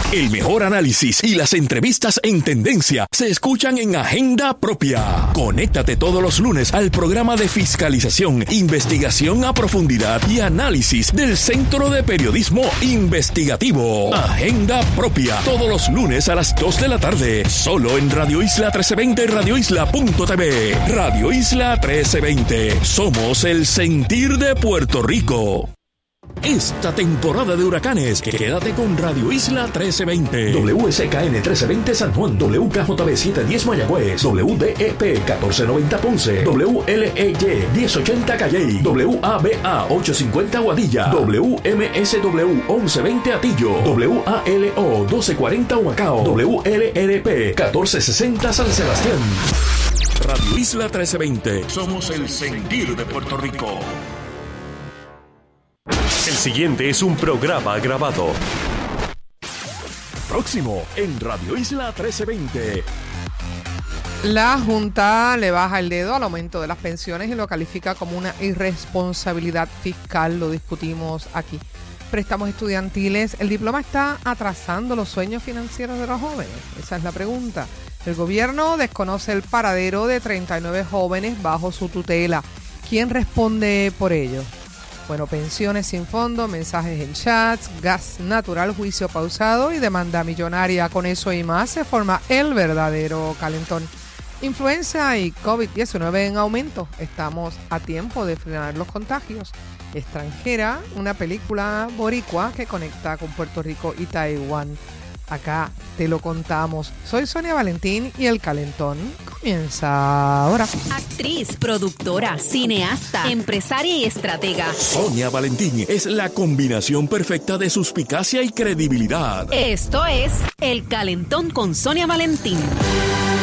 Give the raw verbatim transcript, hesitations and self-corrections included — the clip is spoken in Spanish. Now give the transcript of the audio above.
El mejor análisis y las entrevistas en tendencia se escuchan en Agenda Propia. Conéctate todos los lunes al programa de fiscalización, investigación a profundidad y análisis del Centro de Periodismo Investigativo. Agenda Propia, todos los lunes a las dos de la tarde, solo en Radio Isla trece veinte y radio isla punto t v. Radio Isla trece veinte. Somos el sentir de Puerto Rico. Esta temporada de huracanes, quédate con Radio Isla trece veinte. W S K N trece veinte San Juan, W K J B setecientos diez Mayagüez, W D E P catorce noventa Ponce, W L E Y diez ochenta Calley, W A B A ochocientos cincuenta Guadilla, W M S W once veinte Atillo, W A L O doce cuarenta Humacao, W L R P catorce sesenta San Sebastián. Radio Isla trece veinte. Somos el sentir de Puerto Rico. El siguiente es un programa grabado. Próximo en Radio Isla trece veinte. La Junta le baja el dedo al aumento de las pensiones y lo califica como una irresponsabilidad fiscal. Lo discutimos aquí. Préstamos estudiantiles. ¿El diploma está atrasando los sueños financieros de los jóvenes? Esa es la pregunta. El gobierno desconoce el paradero de treinta y nueve jóvenes bajo su tutela. ¿Quién responde por ello? Bueno, pensiones sin fondo, mensajes en chats, gas natural, juicio pausado y demanda millonaria. Con eso y más se forma el verdadero calentón. Influenza y COVID diecinueve en aumento. Estamos a tiempo de frenar los contagios. Extranjera, una película boricua que conecta con Puerto Rico y Taiwán. Acá te lo contamos. Soy Sonia Valentín y el calentón comienza ahora. Actriz, productora, cineasta, empresaria y estratega. Sonia Valentín es la combinación perfecta de suspicacia y credibilidad. Esto es El Calentón con Sonia Valentín.